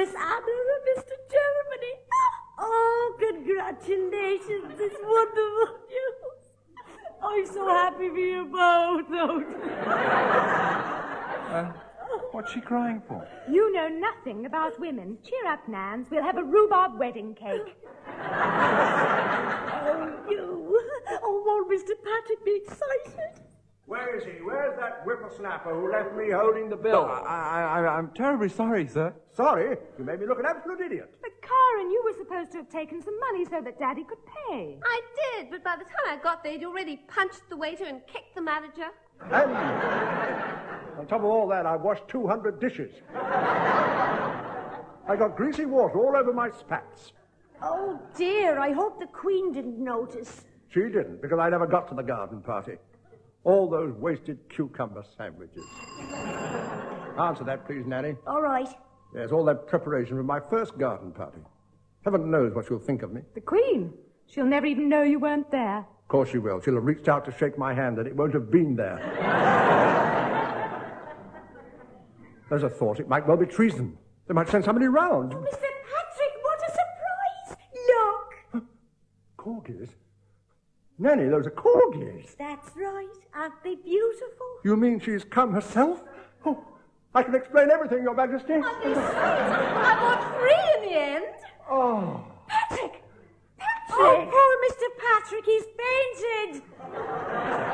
Miss Anna and Mr. Germany. Oh, congratulations. It's wonderful news. I'm so happy for you both. What's she crying for? You know nothing about women. Cheer up, Nance. We'll have a rhubarb wedding cake. Oh, you. Oh, won't Mr. Patrick be excited? Where is he? Where's that whippersnapper who left me holding the bill? I'm terribly sorry, sir. Sorry? You made me look an absolute idiot. But, Karen, you were supposed to have taken some money so that Daddy could pay. I did, but by the time I got there, he'd already punched the waiter and kicked the manager. And on top of all that, I washed 200 dishes. I got greasy water all over my spats. Oh, dear. I hope the Queen didn't notice. She didn't, because I never got to the garden party. All those wasted cucumber sandwiches. Answer that, please, Nanny. All right. There's all that preparation for my first garden party. Heaven knows what she'll think of me. The Queen? She'll never even know you weren't there. Of course she will. She'll have reached out to shake my hand and it won't have been there. There's a thought. It might well be treason. They might send somebody round. Oh, Mr. Patrick, what a surprise. Look. Corgis? Nanny, those are corgis. That's right. Aren't they beautiful? You mean she's come herself? Oh, I can explain everything, Your Majesty. Aren't they sweet? I bought 3 in the end. Oh. Patrick! Patrick! Oh, poor Mr. Patrick, he's fainted.